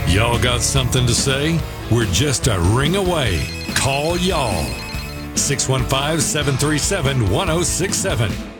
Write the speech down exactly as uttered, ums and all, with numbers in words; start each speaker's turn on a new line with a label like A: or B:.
A: Y'all got something to say? We're just a ring away. Call y'all. six one five, seven three seven, one oh six seven.